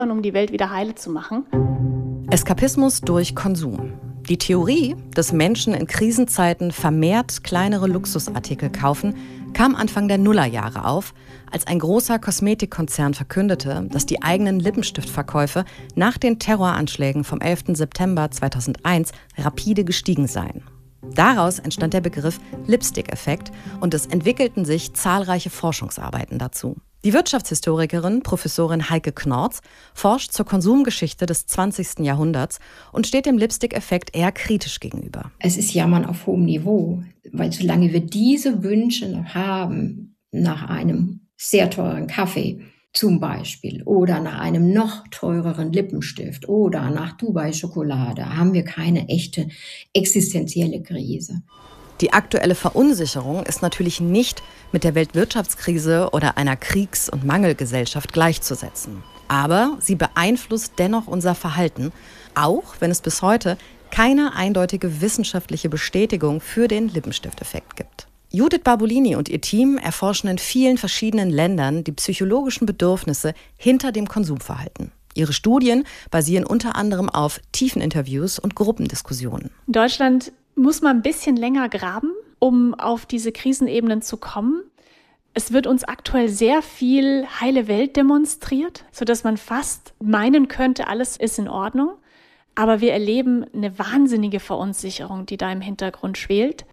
um die Welt wieder heile zu machen. Eskapismus durch Konsum. Die Theorie, dass Menschen in Krisenzeiten vermehrt kleinere Luxusartikel kaufen, kam Anfang der Nullerjahre auf, als ein großer Kosmetikkonzern verkündete, dass die eigenen Lippenstiftverkäufe nach den Terroranschlägen vom 11. September 2001 rapide gestiegen seien. Daraus entstand der Begriff Lipstick-Effekt und es entwickelten sich zahlreiche Forschungsarbeiten dazu. Die Wirtschaftshistorikerin Professorin Heike Knorz forscht zur Konsumgeschichte des 20. Jahrhunderts und steht dem Lipstick-Effekt eher kritisch gegenüber. Es ist Jammern auf hohem Niveau, weil solange wir diese Wünsche noch haben, nach einem sehr teuren Kaffee zum Beispiel oder nach einem noch teureren Lippenstift oder nach Dubai-Schokolade, haben wir keine echte existenzielle Krise. Die aktuelle Verunsicherung ist natürlich nicht mit der Weltwirtschaftskrise oder einer Kriegs- und Mangelgesellschaft gleichzusetzen. Aber sie beeinflusst dennoch unser Verhalten, auch wenn es bis heute keine eindeutige wissenschaftliche Bestätigung für den Lippenstifteffekt gibt. Judith Barbolini und ihr Team erforschen in vielen verschiedenen Ländern die psychologischen Bedürfnisse hinter dem Konsumverhalten. Ihre Studien basieren unter anderem auf tiefen Interviews und Gruppendiskussionen. In Deutschland muss man ein bisschen länger graben, um auf diese Krisenebenen zu kommen. Es wird uns aktuell sehr viel heile Welt demonstriert, sodass man fast meinen könnte, alles ist in Ordnung. Aber wir erleben eine wahnsinnige Verunsicherung, die da im Hintergrund schwelt.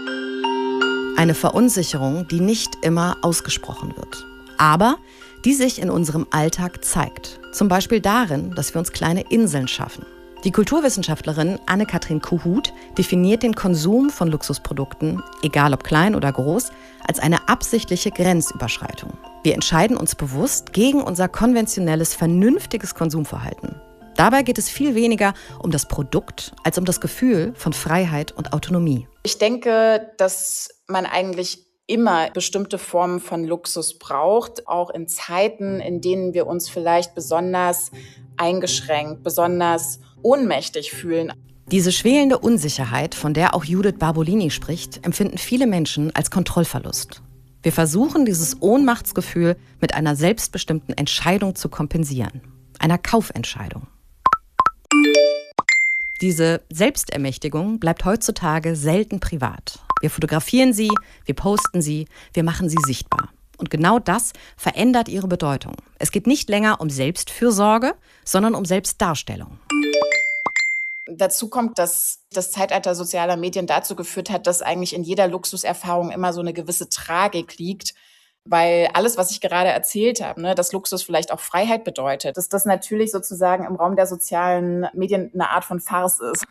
Eine Verunsicherung, die nicht immer ausgesprochen wird, aber die sich in unserem Alltag zeigt. Zum Beispiel darin, dass wir uns kleine Inseln schaffen. Die Kulturwissenschaftlerin Anne-Kathrin Kohut definiert den Konsum von Luxusprodukten, egal ob klein oder groß, als eine absichtliche Grenzüberschreitung. Wir entscheiden uns bewusst gegen unser konventionelles, vernünftiges Konsumverhalten. Dabei geht es viel weniger um das Produkt als um das Gefühl von Freiheit und Autonomie. Ich denke, dass man eigentlich immer bestimmte Formen von Luxus braucht, auch in Zeiten, in denen wir uns vielleicht besonders eingeschränkt, besonders ohnmächtig fühlen. Diese schwelende Unsicherheit, von der auch Judith Barbolini spricht, empfinden viele Menschen als Kontrollverlust. Wir versuchen, dieses Ohnmachtsgefühl mit einer selbstbestimmten Entscheidung zu kompensieren, einer Kaufentscheidung. Diese Selbstermächtigung bleibt heutzutage selten privat. Wir fotografieren sie, wir posten sie, wir machen sie sichtbar. Und genau das verändert ihre Bedeutung. Es geht nicht länger um Selbstfürsorge, sondern um Selbstdarstellung. Dazu kommt, dass das Zeitalter sozialer Medien dazu geführt hat, dass eigentlich in jeder Luxuserfahrung immer so eine gewisse Tragik liegt. Weil alles, was ich gerade erzählt habe, dass Luxus vielleicht auch Freiheit bedeutet, dass das natürlich sozusagen im Raum der sozialen Medien eine Art von Farce ist.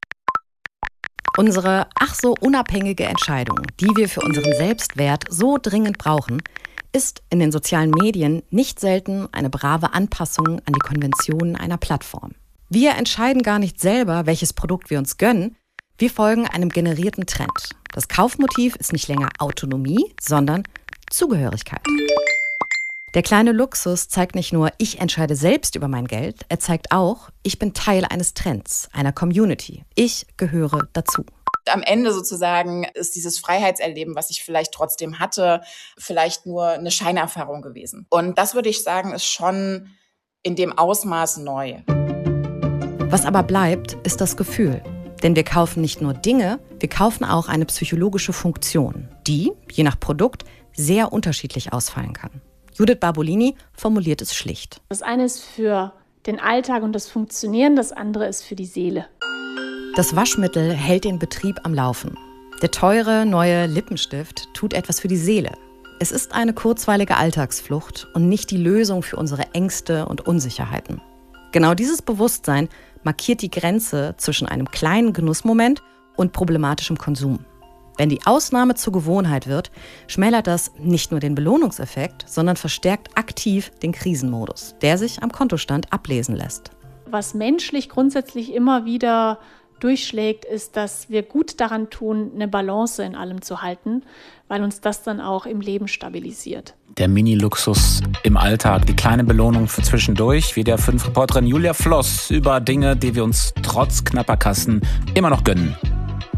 Unsere ach so unabhängige Entscheidung, die wir für unseren Selbstwert so dringend brauchen, ist in den sozialen Medien nicht selten eine brave Anpassung an die Konventionen einer Plattform. Wir entscheiden gar nicht selber, welches Produkt wir uns gönnen. Wir folgen einem generierten Trend. Das Kaufmotiv ist nicht länger Autonomie, sondern Zugehörigkeit. Der kleine Luxus zeigt nicht nur, ich entscheide selbst über mein Geld, er zeigt auch, ich bin Teil eines Trends, einer Community. Ich gehöre dazu. Am Ende sozusagen ist dieses Freiheitserleben, was ich vielleicht trotzdem hatte, vielleicht nur eine Scheinerfahrung gewesen. Und das würde ich sagen, ist schon in dem Ausmaß neu. Was aber bleibt, ist das Gefühl. Denn wir kaufen nicht nur Dinge, wir kaufen auch eine psychologische Funktion, die, je nach Produkt, sehr unterschiedlich ausfallen kann. Judith Barbolini formuliert es schlicht. Das eine ist für den Alltag und das Funktionieren, das andere ist für die Seele. Das Waschmittel hält den Betrieb am Laufen. Der teure, neue Lippenstift tut etwas für die Seele. Es ist eine kurzweilige Alltagsflucht und nicht die Lösung für unsere Ängste und Unsicherheiten. Genau dieses Bewusstsein markiert die Grenze zwischen einem kleinen Genussmoment und problematischem Konsum. Wenn die Ausnahme zur Gewohnheit wird, schmälert das nicht nur den Belohnungseffekt, sondern verstärkt aktiv den Krisenmodus, der sich am Kontostand ablesen lässt. Was menschlich grundsätzlich immer wieder durchschlägt, ist, dass wir gut daran tun, eine Balance in allem zu halten, weil uns das dann auch im Leben stabilisiert. Der Mini-Luxus im Alltag, die kleine Belohnung für zwischendurch, wie der 5-Reporterin Julia Floss über Dinge, die wir uns trotz knapper Kassen immer noch gönnen.